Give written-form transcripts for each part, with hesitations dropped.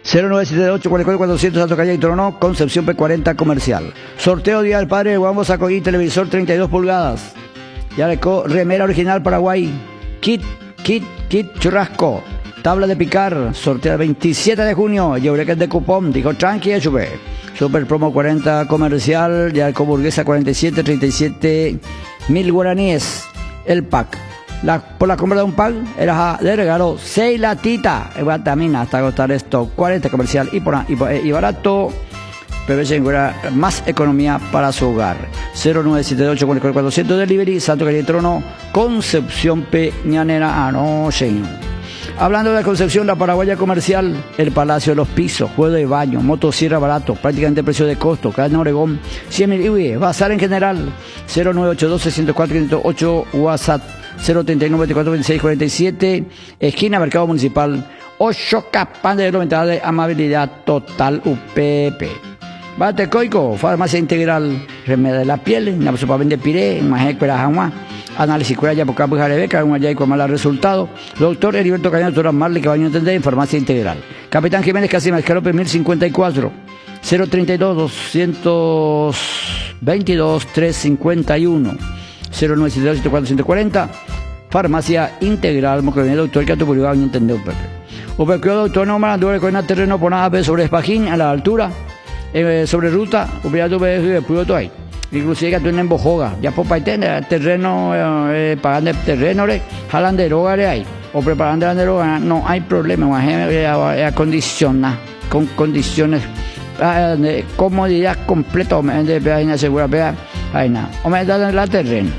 0978-44-400 Santo Calle y Trono, Concepción P40 Comercial. Sorteo Día del Padre, vamos a coger televisor 32 pulgadas. Ya le remera original Paraguay. Kit churrasco. Tabla de picar, sorteo el 27 de junio. Lleureket de cupón, dijo tranqui, Super promo 40 comercial. Ya le burguesa 47, 37 mil guaraníes. El pack. Por la compra de un pack, era de regalo 6 latitas. También hasta costar esto 40 comercial y barato. PVC más economía para su hogar. 0978-44-400 delivery, Santo Calle Trono, Concepción Peñanera anoche. Hablando de Concepción, la Paraguaya Comercial, el Palacio de los Pisos, juego de baño, motosierra barato, prácticamente precio de costo, Cadena Oregón, 100.000 UV, bazar en general, 0982-604-508, WhatsApp, 039-24-26-47, esquina Mercado Municipal, 8 Capán de Ventana de Amabilidad Total UPP. Bate Coico, farmacia integral, remedio de la piel, Naposopa vende piré, Majecura Jamás, análisis cura ya por Campo Jarebeca, un allá y con mala resultado. Doctor Heriberto Cañón, doctora Marley, que va a entender en farmacia integral. Capitán Jiménez, Casi Escarope, 1054, 032-222-351, 0972-140, farmacia integral, Mocoviene, doctor que a tu privado no entender un pepe. Upequeo, doctor, no me con el terreno por nada sobre Espajín, a la altura. Sobre ruta, ahí. Inclusive que tú en Bojoga, ya por ahí terreno, pagando terreno, jalan de droga ahí, o preparando de droga, no hay problema, acondiciona, con condiciones, comodidad completa, de asegura, ahí nada, o me dan la terreno.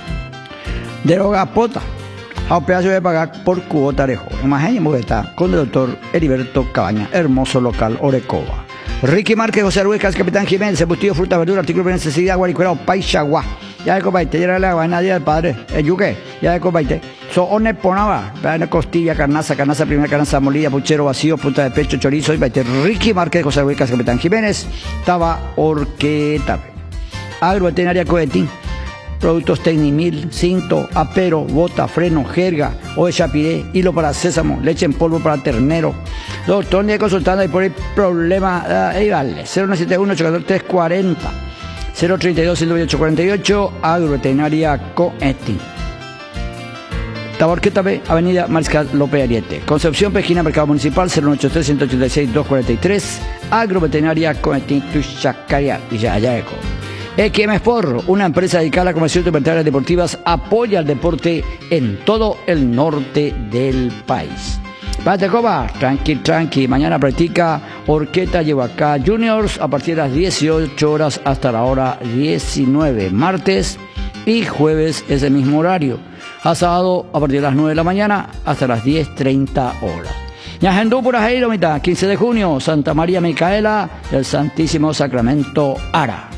Droga pota, a un pedazo de pagar por cuota de joven. Imagínense que está con el doctor Heriberto Cabaña, hermoso local, Orecoba. Ricky Márquez, José Ruiz, Capitán Jiménez, embutido, fruta, verdura, artículo de necesidad, guaricuerao, paichagua. Ya de copaite, ya la agua, nadie del padre, el yuque, ya de copaite. So, one ponaba, costilla, carnaza primera, carnaza molida, puchero vacío, punta de pecho, chorizo y baite. Ricky Márquez, José Ruiz, Capitán Jiménez, estaba Orqueta. Agroveterinaria Coetín. Productos Tecnimil, cinto, apero, bota, freno, jerga, o de chapiré, hilo para sésamo, leche en polvo para ternero. Doctor, ni consultando y por el problema, ahí vale, 0171-84340, 032-12848, Agroveterinaria Coetín. Taborqueta B, Avenida Mariscal López Ariete. Concepción, Pejina, Mercado Municipal, 083-186-243, Agroveterinaria Coetín, Tuchacaria, y Yayaeco. XM Sport, una empresa dedicada a la comercialización de veterinarias deportivas, apoya el deporte en todo el norte del país. Batecoba, tranqui. Mañana practica Orqueta Yehuacá Juniors a partir de las 18 horas hasta la hora 19. Martes y jueves ese mismo horario. A sábado a partir de las 9 de la mañana hasta las 10:30 horas. Ñajendú Purajeiro, mitad, 15 de junio, Santa María Micaela del Santísimo Sacramento Ara.